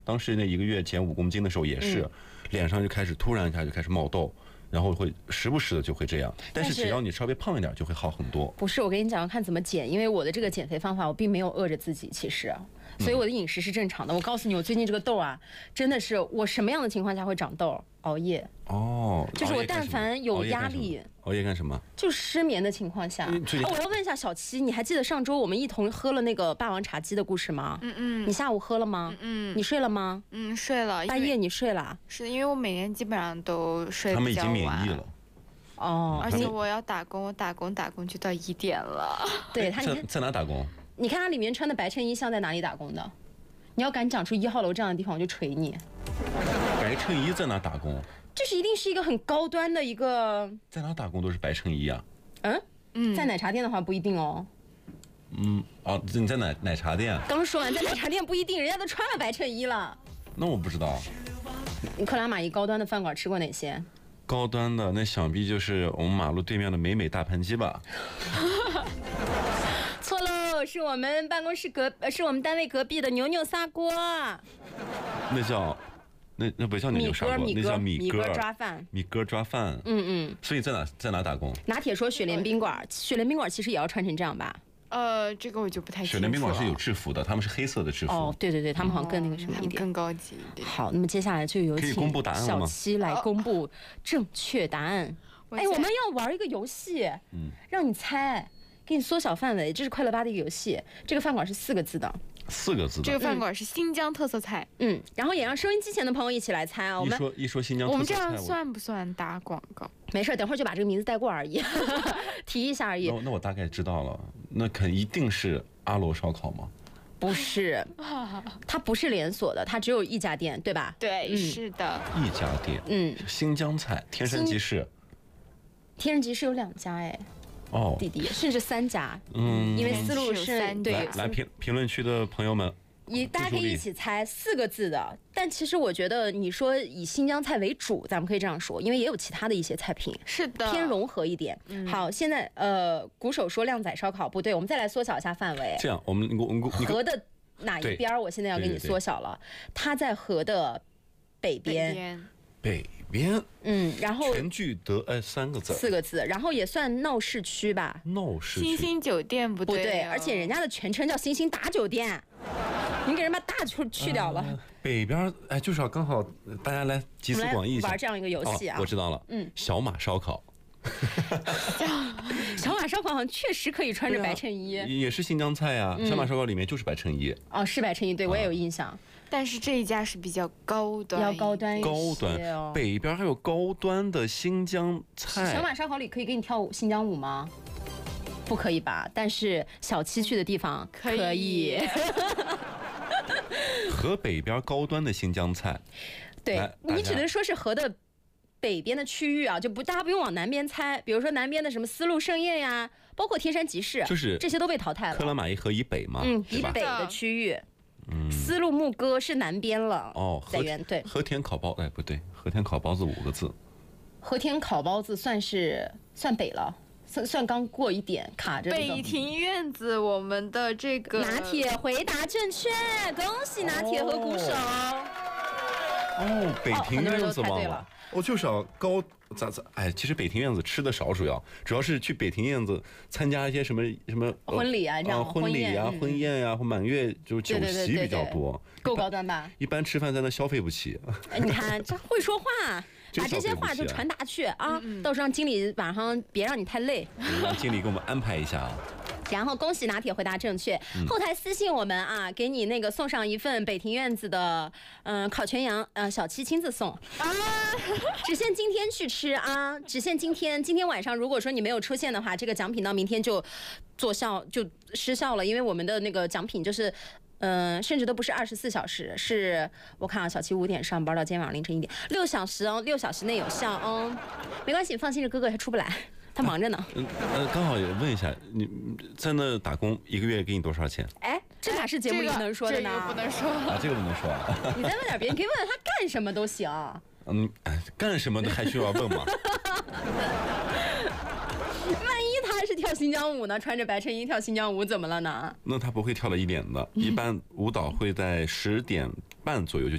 当时那1个月减5公斤的时候也是，脸上就开始突然一下就开始冒痘。然后会时不时的就会这样，但是只要你稍微胖一点就会好很多。 不是，我跟你讲，要看怎么减，因为我的这个减肥方法，我并没有饿着自己，其实，所以我的饮食是正常的。我告诉你，我最近这个痘啊，真的是我什么样的情况下会长痘？熬夜。 哦， 就是我但凡有压力， 熬夜干什么？ 就失眠的情况下。我要问一下小七，你还记得上周我们一同喝了那个霸王茶姬的故事吗？你下午喝了吗？你睡了吗？ 睡了。 半夜你睡了？ 是因为我每天基本上都睡比较晚。 他们已经免疫了。 而且我要打工，我打工就到1点了。 对他在哪打工？ 你看他里面穿的白衬衣像在哪里打工的？你要敢讲出1号楼这样的地方，我就捶你。 白衬衣在哪打工？ 这一定是一个很高端的一个。 在哪打工都是白衬衣啊？ 在奶茶店的话不一定哦。 你在奶茶店？ 刚说完在奶茶店不一定，人家都穿了白衬衣了。 那我不知道。 你克拉玛依高端的饭馆吃过哪些？ 高端的那想必就是我们马路对面的美美大盘鸡吧。 错喽，是我们办公室是我们单位隔壁的牛牛砂锅。 那叫那不叫牛牛砂锅，那叫米哥抓饭。 米哥抓饭。所以在哪打工？ 拿铁说雪莲宾馆，雪莲宾馆其实也要穿成这样吧？ 这个我就不太清楚。 雪莲宾馆是有制服的，他们是黑色的制服。 哦，对，他们好像更那个什么一点， 更高级一点。 好，那么接下来就有请小七来公布正确答案。我们要玩一个游戏，让你猜，给你缩小范围。这是快乐吧的一个游戏，这个饭馆是4个字的。 4个字的。 这个饭馆是新疆特色菜。 然后也让收音机前的朋友一起来猜啊。 一说新疆特色菜， 我们这样算不算打广告？ 没事，等会儿就把这个名字带过而已，提一下而已。 那我大概知道了，那一定是阿罗烧烤吗？ 不是，它不是连锁的，它只有1家店，对吧？ 对，是的。 1家店。新疆菜，天山集市。 天山集市有2家哎。弟弟，甚至3家。因为思路是对。 来评论区的朋友们。 大家可以一起猜4个字的，但其实我觉得你说以新疆菜为主，咱们可以这样说，因为也有其他的一些菜品， 是的， 偏融合一点。好，现在鼓手说靓仔烧烤不对，我们再来缩小一下范围。 这样，我们河的哪一边？我现在要给你缩小了，它在河的北边。 北边， 然后全聚德3个字 ，4个字，然后也算闹市区吧？ 闹市区， 星星酒店不对， 而且人家的全称叫星星大酒店，你给人把大去掉了。 北边，就是要刚好大家来集思广益玩这样一个游戏啊。 我知道了，小马烧烤。 小马烧烤好像确实可以穿着白衬衣， 也是新疆菜啊。小马烧烤里面就是白衬衣。 是白衬衣，对我也有印象。 但是这一家是比较高端， 要高端一些。 高端，北边还有高端的新疆菜。 小马烧烤里可以给你跳新疆舞吗？不可以吧？但是小七去的地方可以。 河北边高端的新疆菜。 对，你只能说是河的北边的区域啊，大家不用往南边猜。比如说南边的什么丝路盛宴呀，包括天山集市， 就是这些都被淘汰了。 克拉玛依河以北嘛， 以北的区域。丝路牧歌是南边了。在对。 和田烤包，不对，和田烤包子5个字。 和田烤包子算北了。算刚过一点，卡着。 北庭院子，我们的这个拿铁回答正确，恭喜拿铁和鼓手。 北庭院子忘了。我就是要其实北庭院子吃的少，主要是去北庭院子参加一些什么婚礼啊，这样婚礼啊、婚宴啊或满月，就是酒席比较多， 够高端吧？ 一般吃饭在那消费不起。 你看这会说话，把这些话就传达去啊，到时候让经理晚上别让你太累， 让经理给我们安排一下啊。 然后恭喜拿铁回答正确，后台私信我们啊，给你那个送上一份北庭院子的烤全羊，小七亲自送啊，只限今天去吃啊，只限今天晚上，如果说你没有出现的话，这个奖品到明天就失效了，因为我们的那个奖品就是甚至都不是24小时，是我看小七5点上班到今天晚上凌晨1点，6小时哦，6小时内有效没关系，放心，这哥哥还出不来。他忙着呢。 刚好也问一下，你在那打工1个月给你多少钱？ 这哪是节目里能说的呢？ 这个不能说啊， 这个不能说啊。 你再问点别人，你可以问问他干什么都行。 干什么的还需要问吗？ 万一他是跳新疆舞呢？穿着白衬衣跳新疆舞怎么了呢？ 那他不会跳到1点的，一般舞蹈会在10点半左右就